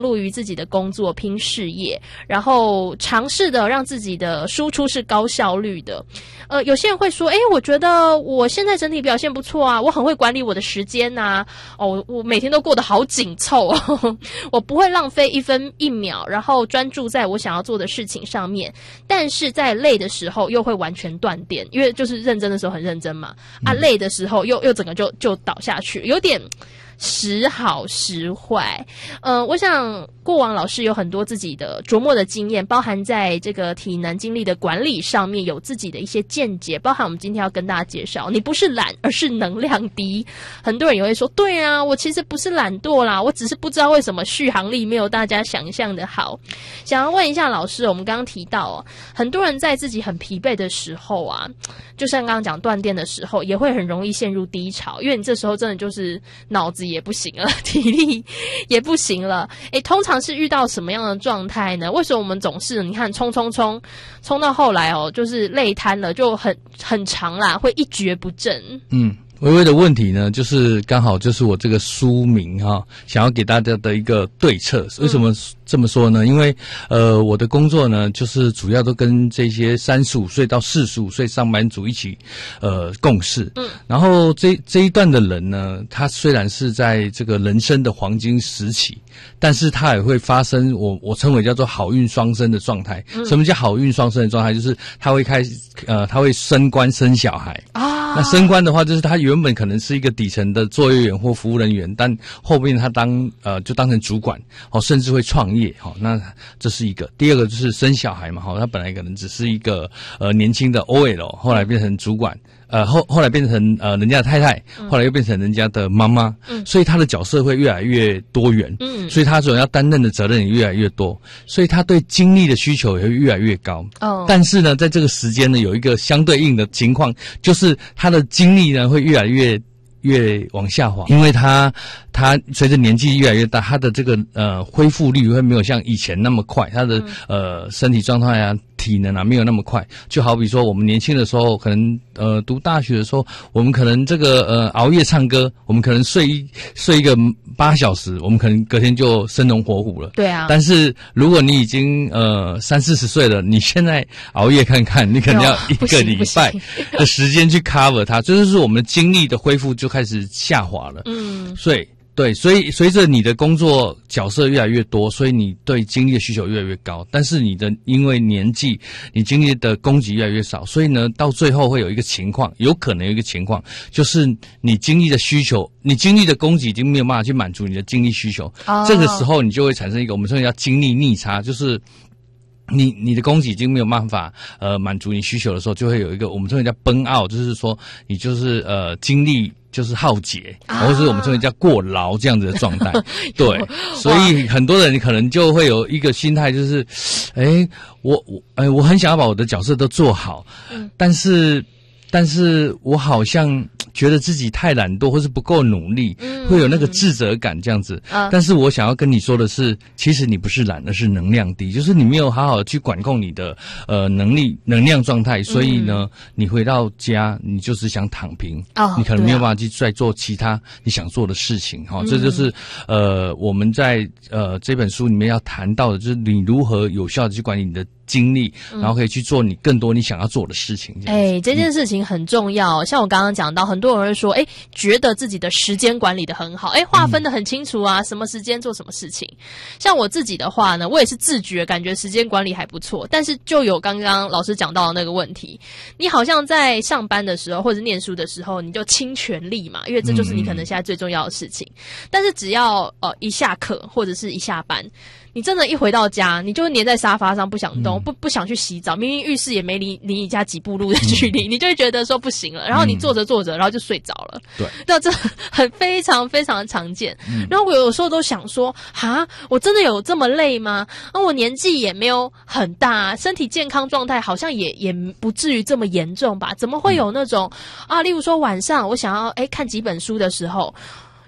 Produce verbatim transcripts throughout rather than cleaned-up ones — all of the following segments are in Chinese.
入于自己的工作拼事业，然后尝试的让自己的输出是高效率的。呃，有些人会说，诶，我觉得我现在整体表现不错啊，我很会管理我的时间啊，哦，我每天都过得好紧凑哦，我不会浪费一分一秒，然后专注在我想要做的事情上面。但是在累的时候又会完全断电，因为就是认真的时候很认真嘛，啊，累的时候又又整个就就倒下去，有点时好时坏。呃，我想过往老师有很多自己的琢磨的经验，包含在这个体能精力的管理上面有自己的一些见解，包含我们今天要跟大家介绍，你不是懒，而是能量低。很多人也会说，对啊，我其实不是懒惰啦，我只是不知道为什么续航力没有大家想象的好。想要问一下老师，我们刚刚提到哦，很多人在自己很疲惫的时候啊，就像刚刚讲断电的时候，也会很容易陷入低潮，因为你这时候真的就是脑子也不行了，体力也不行了。诶，通常是遇到什么样的状态呢？为什么我们总是你看冲冲冲冲到后来哦，就是累瘫了，就很很长啦，会一蹶不振。 嗯，微微的问题呢，就是刚好就是我这个书名哈、啊，想要给大家的一个对策。为什么这么说呢？因为呃，我的工作呢，就是主要都跟这些三十五岁到四十五岁上班族一起呃共事。嗯，然后这这一段的人呢，他虽然是在这个人生的黄金时期，但是他也会发生我我称为叫做好运双生的状态。嗯、什么叫好运双生的状态？就是他会开始呃，他会升官生小孩啊。那升官的话，就是他原本可能是一个底层的作业员或服务人员，但后面他当呃就当成主管哦，甚至会创业。好，那这是一个。第二个就是生小孩嘛，好，他本来可能只是一个呃年轻的 O L， 后来变成主管，呃后后来变成呃人家的太太，后来又变成人家的妈妈，嗯，所以他的角色会越来越多元，嗯，所以他所要担任的责任也越来越多，所以他对精力的需求也会越来越高。哦，但是呢，在这个时间呢，有一个相对应的情况，就是他的精力呢会越来越。越往下滑，因为他他随着年纪越来越大，他的这个呃恢复率会没有像以前那么快，他的呃身体状态啊、体能啊没有那么快。就好比说我们年轻的时候，可能呃读大学的时候，我们可能这个呃熬夜唱歌，我们可能睡一睡一个八小时，我们可能隔天就生龙活虎了。对啊。但是如果你已经呃三四十岁了，你现在熬夜看看，你可能要一个礼拜的时间去 cover 它，这就是我们的精力的恢复就开始下滑了。嗯，所以对，所以随着你的工作角色越来越多，所以你对精力的需求越来越高，但是你的因为年纪，你精力的供给越来越少，所以呢，到最后会有一个情况，有可能有一个情况，就是你精力的需求，你精力的供给已经没有办法去满足你的精力需求，哦、这个时候你就会产生一个我们称为叫精力逆差，就是。你你的供给已经没有办法呃满足你需求的时候，就会有一个我们称为叫崩out，就是说你就是呃精力就是耗竭，啊、或者是我们称为叫过劳这样子的状态。对，所以很多人可能就会有一个心态，就是，哎，我我哎我很想要把我的角色都做好，嗯、但是但是我好像。觉得自己太懒惰或是不够努力，嗯、会有那个自责感这样子。啊、但是我想要跟你说的是，其实你不是懒，而是能量低，就是你没有好好的去管控你的呃能力能量状态，所以呢，嗯、你回到家你就是想躺平，哦、你可能没有办法去再做其他你想做的事情。哈、哦，嗯、这就是呃我们在呃这本书里面要谈到的，就是你如何有效的去管理你的精力，然后可以去做你更多你想要做的事情。 哎、欸，这件事情很重要。嗯、像我刚刚讲到，很多人会说，哎、欸，觉得自己的时间管理的很好，哎、欸，划分的很清楚啊，嗯、什么时间做什么事情。像我自己的话呢，我也是自觉感觉时间管理还不错，但是就有刚刚老师讲到的那个问题，你好像在上班的时候或者念书的时候，你就倾全力嘛，因为这就是你可能现在最重要的事情。嗯、但是只要呃一下课或者是一下班。你真的，一回到家，你就黏在沙发上不想动，嗯、不不想去洗澡。明明浴室也没离离你家几步路的距离，嗯、你就会觉得说不行了。然后你坐着坐着，然后就睡着了。对，那这很非常非常的常见。嗯、然后我有时候都想说，哈，我真的有这么累吗？啊，我年纪也没有很大，身体健康状态好像也也不至于这么严重吧？怎么会有那种、嗯、啊？例如说晚上我想要哎看几本书的时候。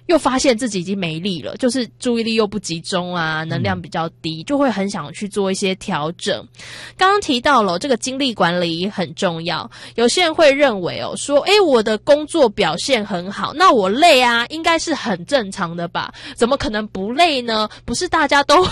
又发现自己已经没力了，就是注意力又不集中啊，能量比较低，就会很想去做一些调整。刚刚提到了这个精力管理很重要，有些人会认为哦，说诶我的工作表现很好，那我累啊，应该是很正常的吧？怎么可能不累呢？不是大家都